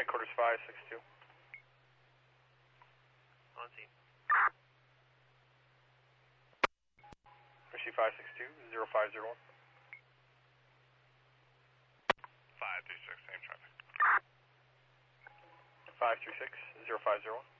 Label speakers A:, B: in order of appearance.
A: headquarters 562.
B: On scene.
A: Rishi 562, 0501.
B: 536, same traffic.
A: 536, 0501.